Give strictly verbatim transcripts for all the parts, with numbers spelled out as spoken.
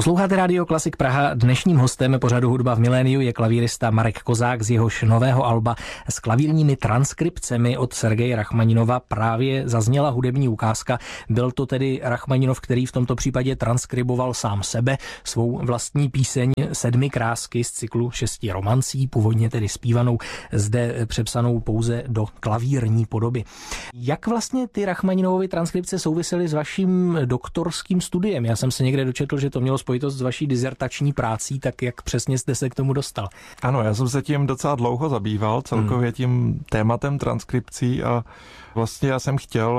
Posloucháte Rádio Klasik Praha. Dnešním hostem pořadu Hudba v miléniu je klavírista Marek Kozák z jehož nového alba s klavírními transkripcemi od Sergeje Rachmaninova právě zazněla hudební ukázka. Byl to tedy Rachmaninov, který v tomto případě transkriboval sám sebe, svou vlastní píseň Sedmi krásky z cyklu šesti romancí, původně tedy zpívanou, zde přepsanou pouze do klavírní podoby. Jak vlastně ty Rachmaninovovy transkripce souvisely s vaším doktorským studiem? Já jsem se někde dočetl, že to mělo spojitost s vaší dizertační prácí, tak jak přesně jste se k tomu dostal? Ano, já jsem se tím docela dlouho zabýval, celkově tím tématem transkripcí a vlastně já jsem chtěl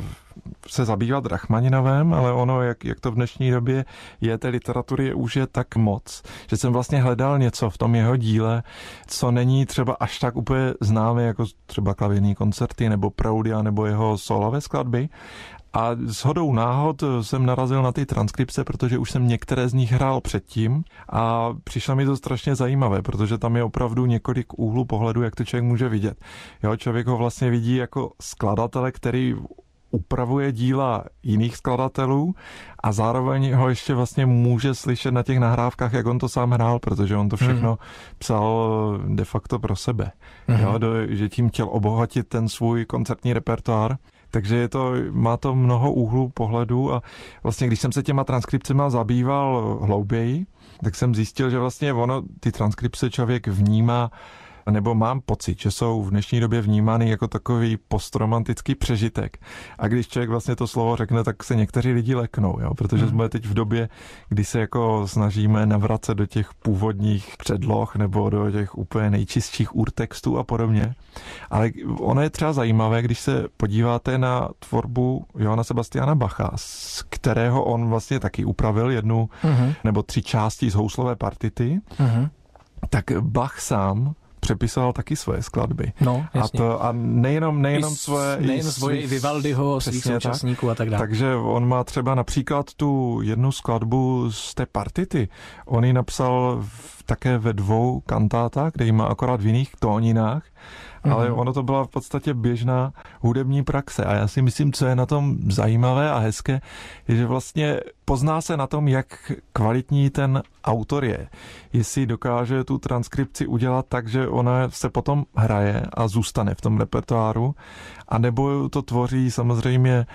se zabývat Rachmaninovem, ale ono, jak, jak to v dnešní době je, té literatury už je tak moc, že jsem vlastně hledal něco v tom jeho díle, co není třeba až tak úplně známé, jako třeba klavírní koncerty nebo Proudia nebo jeho solové skladby. A shodou náhod jsem narazil na ty transkripce, protože už jsem některé z nich hrál předtím a přišlo mi to strašně zajímavé, protože tam je opravdu několik úhlů pohledu, jak to člověk může vidět. Jo, člověk ho vlastně vidí jako skladatele, který upravuje díla jiných skladatelů a zároveň ho ještě vlastně může slyšet na těch nahrávkách, jak on to sám hrál, protože on to všechno hmm. psal de facto pro sebe. Hmm. Jo, do, že tím chtěl obohatit ten svůj koncertní repertoár. Takže je to, má to mnoho úhlů pohledu a vlastně když jsem se těma transkripcema zabýval hlouběji, tak jsem zjistil, že vlastně ono, ty transkripce člověk vnímá, nebo mám pocit, že jsou v dnešní době vnímány jako takový postromantický přežitek. A když člověk vlastně to slovo řekne, tak se někteří lidi leknou, jo? Protože jsme teď v době, kdy se jako snažíme navracet do těch původních předloh nebo do těch úplně nejčistších urtextů a podobně. Ale ono je třeba zajímavé, když se podíváte na tvorbu Johanna Sebastiana Bacha, z kterého on vlastně taky upravil jednu uh-huh. nebo tři části z houslové partity, uh-huh. tak Bach sám přepisoval taky svoje skladby. No, a, to, a nejenom, nejenom I svoje... Nejen svoje, i Vivaldiho, svých současníků a tak dále. Takže on má třeba například tu jednu skladbu z té partity. On ji napsal v, také ve dvou kantátách, kde ji má akorát v jiných tóninách, ale ono to byla v podstatě běžná hudební praxe. A já si myslím, co je na tom zajímavé a hezké, je, že vlastně pozná se na tom, jak kvalitní ten autor je. Jestli dokáže tu transkripci udělat tak, že ona se potom hraje a zůstane v tom repertoáru, anebo to tvoří samozřejmě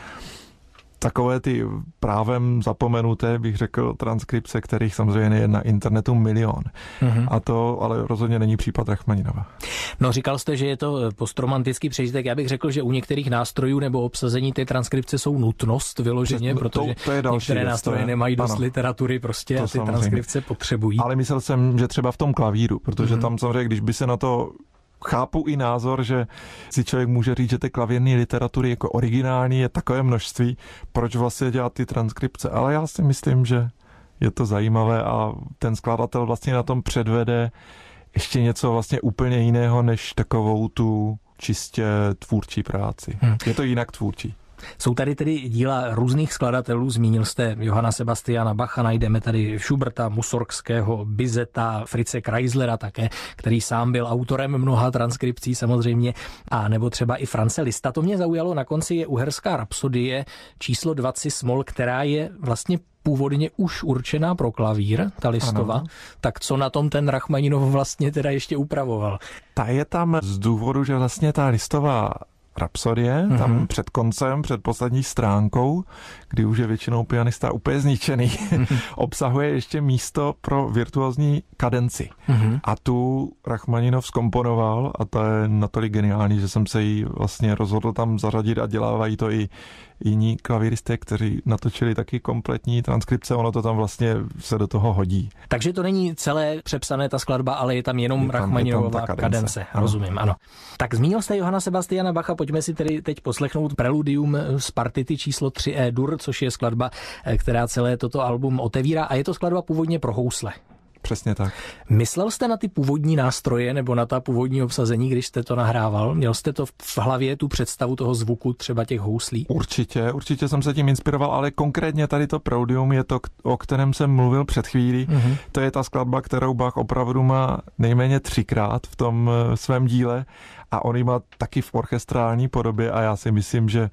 takové ty právem zapomenuté, bych řekl, transkripce, kterých samozřejmě je na internetu milion. Mm-hmm. A to ale rozhodně není případ Rachmaninova. No, říkal jste, že je to postromantický přežitek. Já bych řekl, že u některých nástrojů nebo obsazení té transkripce jsou nutnost vyloženě, to, protože to je některé věc, nástroje je, nemají dost ano, literatury prostě a ty samozřejmě transkripce potřebují. Ale myslel jsem, že třeba v tom klavíru, protože mm-hmm. tam samozřejmě, když by se na to chápu i názor, že si člověk může říct, že té klavírní literatury jako originální je takové množství, proč vlastně dělat ty transkripce. Ale já si myslím, že je to zajímavé a ten skladatel vlastně na tom předvede ještě něco vlastně úplně jiného, než takovou tu čistě tvůrčí práci. Hmm. Je to jinak tvůrčí. Jsou tady tedy díla různých skladatelů, zmínil jste Johanna Sebastiana Bacha, najdeme tady Schuberta, Mussorgského, Bizeta, Fritze Kreislera také, který sám byl autorem mnoha transkripcí samozřejmě, a nebo třeba i France Liszta. To mě zaujalo, na konci je Uherská rapsodie číslo dva cis-moll, která je vlastně původně už určená pro klavír, ta Lisztova, ano. Tak co na tom ten Rachmaninov vlastně teda ještě upravoval? Ta je tam z důvodu, že vlastně ta Lisztová rapsodie, mm-hmm. tam před koncem, před poslední stránkou, kdy už je většinou pianista úplně zničený, mm-hmm. obsahuje ještě místo pro virtuózní kadenci. Mm-hmm. A tu Rachmaninov zkomponoval a to je natolik geniální, že jsem se jí vlastně rozhodl tam zařadit a dělávají to i jiní klavíristé, kteří natočili taky kompletní transkripce, ono to tam vlastně se do toho hodí. Takže to není celé přepsané ta skladba, ale je tam jenom Rachmaninová kadence. kadence. Ano. Rozumím, ano. Tak zmínil jste Johanna Sebastiana Bacha, pojďme si tedy teď poslechnout preludium z partity číslo tři E-dur, což je skladba, která celé toto album otevírá a je to skladba původně pro housle. Přesně tak. Myslel jste na ty původní nástroje nebo na ta původní obsazení, když jste to nahrával? Měl jste to v hlavě, tu představu toho zvuku třeba těch houslí? Určitě, určitě jsem se tím inspiroval, ale konkrétně tady to Preludium je to, o kterém jsem mluvil před chvílí. Mm-hmm. To je ta skladba, kterou Bach opravdu má nejméně třikrát v tom svém díle a on ji má taky v orchestrální podobě a já si myslím, že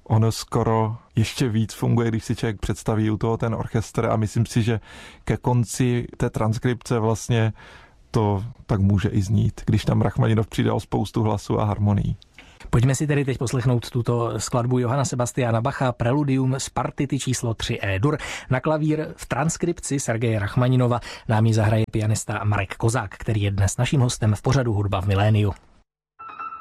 ono skoro ještě víc funguje, když si člověk představí u toho ten orchestr a myslím si, že ke konci té transkripce vlastně to tak může i znít, když tam Rachmaninov přidal spoustu hlasu a harmonií. Pojďme si tedy teď poslechnout tuto skladbu Johanna Sebastiana Bacha, Preludium z partity číslo tři E-dur. Na klavír v transkripci Sergeje Rachmaninova nám ji zahraje pianista Marek Kozák, který je dnes naším hostem v pořadu Hudba v miléniu.